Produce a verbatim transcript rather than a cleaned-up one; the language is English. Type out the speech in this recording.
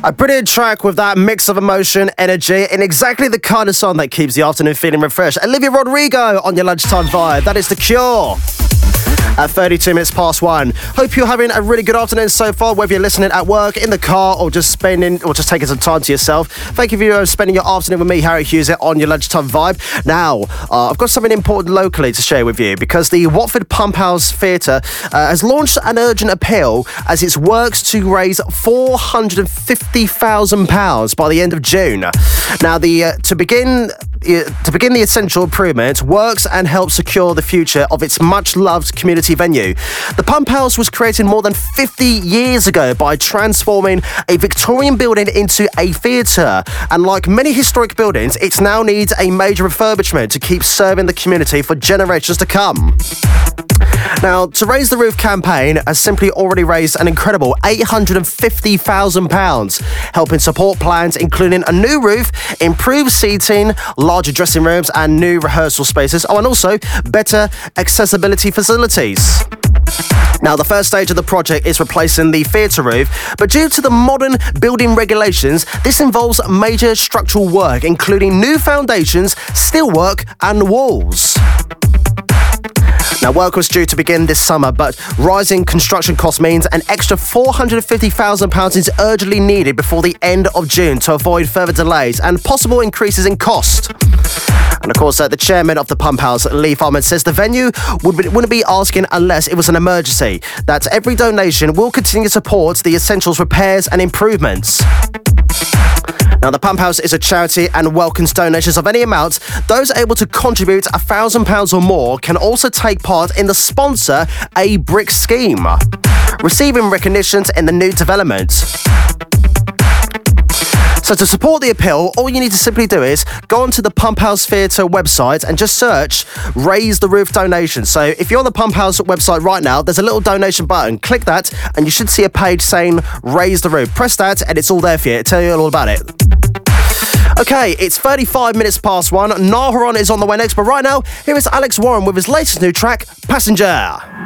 A brilliant track with that mix of emotion, energy, and exactly the kind of song that keeps the afternoon feeling refreshed. Olivia Rodrigo on your lunchtime vibe. That is The Cure. At thirty-two minutes past one. Hope you're having a really good afternoon so far, whether you're listening at work, in the car, or just spending, or just taking some time to yourself. Thank you for spending your afternoon with me, Harry Hughes, on your lunchtime vibe. Now, uh, I've got something important locally to share with you because the Watford Pump House Theatre uh, has launched an urgent appeal as it works to raise four hundred fifty thousand pounds by the end of June. Now, the uh, to begin. To begin the essential improvement, works and help secure the future of its much-loved community venue. The Pump House was created more than fifty years ago by transforming a Victorian building into a theatre. And like many historic buildings, it now needs a major refurbishment to keep serving the community for generations to come. Now, to Raise the Roof campaign has simply already raised an incredible eight hundred fifty thousand pounds, helping support plans including a new roof, improved seating, larger dressing rooms and new rehearsal spaces, oh, and also better accessibility facilities. Now, the first stage of the project is replacing the theatre roof, but due to the modern building regulations, this involves major structural work, including new foundations, steelwork and walls. Now, work was due to begin this summer, but rising construction costs means an extra four hundred fifty thousand pounds is urgently needed before the end of June to avoid further delays and possible increases in cost. And of course, uh, the chairman of the Pump House, Lee Farman, says the venue would be, wouldn't be asking unless it was an emergency, that every donation will continue to support the essentials repairs and improvements. Now, the Pump House is a charity and welcomes donations of any amount. Those able to contribute one thousand pounds or more can also take part in the Sponsor a Brick scheme, receiving recognitions in the new development. So to support the appeal, all you need to simply do is go onto the Pump House Theatre website and just search Raise the Roof donation. So if you're on the Pump House website right now, there's a little donation button. Click that and you should see a page saying Raise the Roof. Press that and it's all there for you. It'll tell you all about it. Okay, it's thirty-five minutes past one. Naharon is on the way next, but right now, here is Alex Warren with his latest new track, Passenger.